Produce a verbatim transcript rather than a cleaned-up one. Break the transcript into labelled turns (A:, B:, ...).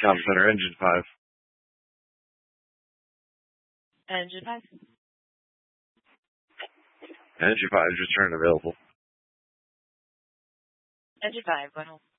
A: Com Center, engine five.
B: Engine five.
A: Engine five, return available.
B: Engine five, one hold.